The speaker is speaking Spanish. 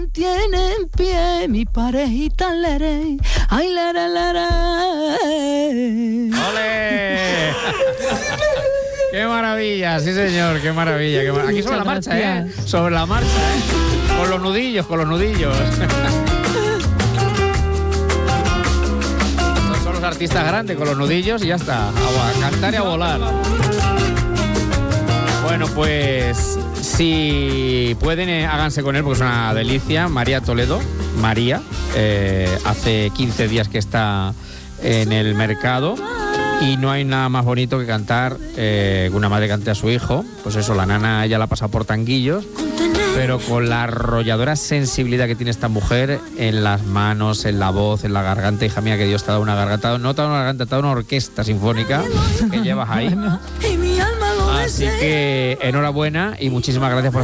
Tiene en pie mi parejita leré, ay lara lara. ¡Ole! ¡Qué maravilla! Sí, señor, qué maravilla. Aquí sobre la marcha, ¿eh? Sobre la marcha, ¿eh? Con los nudillos, Estos son los artistas grandes, con los nudillos y ya está. A cantar y a volar. Bueno, pues si pueden, háganse con él porque es una delicia. María Toledo, María, hace 15 días que está en el mercado y no hay nada más bonito que cantar, que una madre cante a su hijo. Pues eso, la nana ya la ha pasado por tanguillos, pero con la arrolladora sensibilidad que tiene esta mujer en las manos, en la voz, en la garganta. Hija mía, que Dios te ha dado una garganta, no te ha dado una garganta, te ha dado una orquesta sinfónica que llevas ahí. Así que enhorabuena y muchísimas gracias por